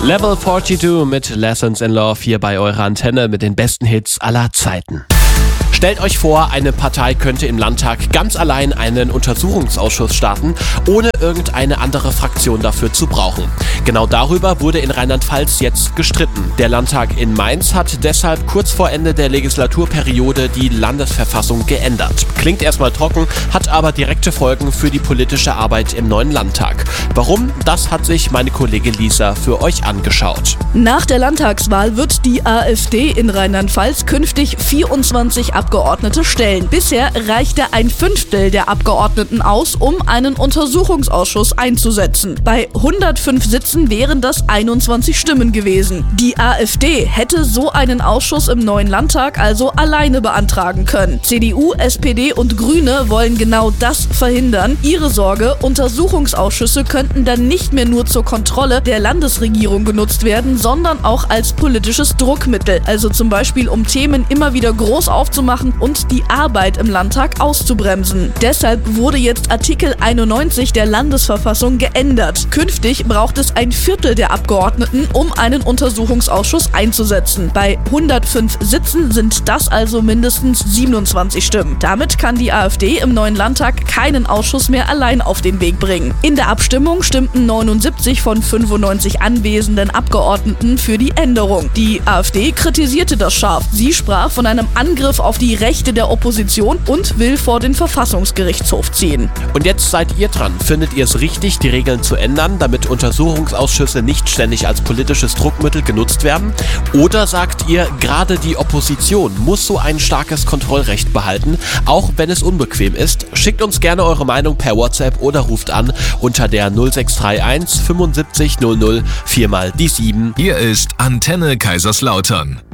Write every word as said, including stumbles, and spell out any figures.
Level zweiundvierzig mit Lessons in Love hier bei eurer Antenne mit den besten Hits aller Zeiten. Stellt euch vor, eine Partei könnte im Landtag ganz allein einen Untersuchungsausschuss starten, ohne irgendeine andere Fraktion dafür zu brauchen. Genau darüber wurde in Rheinland-Pfalz jetzt gestritten. Der Landtag in Mainz hat deshalb kurz vor Ende der Legislaturperiode die Landesverfassung geändert. Klingt erstmal trocken, hat aber direkte Folgen für die politische Arbeit im neuen Landtag. Warum? Das hat sich meine Kollegin Lisa für euch angeschaut. Nach der Landtagswahl wird die AfD in Rheinland-Pfalz künftig vierundzwanzig Abgeordnete stellen. Bisher reichte ein Fünftel der Abgeordneten aus, um einen Untersuchungsausschuss einzusetzen. Bei hundertfünf Sitzen wären das einundzwanzig Stimmen gewesen. Die AfD hätte so einen Ausschuss im neuen Landtag also alleine beantragen können. C D U, S P D und Grüne wollen genau das verhindern. Ihre Sorge: Untersuchungsausschüsse könnten dann nicht mehr nur zur Kontrolle der Landesregierung genutzt werden, sondern auch als politisches Druckmittel. Also zum Beispiel, um Themen immer wieder groß aufzumachen und die Arbeit im Landtag auszubremsen. Deshalb wurde jetzt Artikel einundneunzig der Landesverfassung geändert. Künftig braucht es ein Viertel der Abgeordneten, um einen Untersuchungsausschuss einzusetzen. Bei hundertfünf Sitzen sind das also mindestens siebenundzwanzig Stimmen. Damit kann die AfD im neuen Landtag keinen Ausschuss mehr allein auf den Weg bringen. In der Abstimmung stimmten neunundsiebzig von fünfundneunzig anwesenden Abgeordneten für die Änderung. Die AfD kritisierte das scharf. Sie sprach von einem Angriff auf die Rechte der Opposition und will vor den Verfassungsgerichtshof ziehen. Und jetzt seid ihr dran. Findet ihr es richtig, die Regeln zu ändern, damit Untersuchungsausschüsse nicht ständig als politisches Druckmittel genutzt werden? Oder sagt ihr, gerade die Opposition muss so ein starkes Kontrollrecht behalten, auch wenn es unbequem ist? Schickt uns gerne eure Meinung per WhatsApp oder ruft an unter der null sechs drei eins fünfundsiebzig null null vier mal die sieben. Hier ist Antenne Kaiserslautern.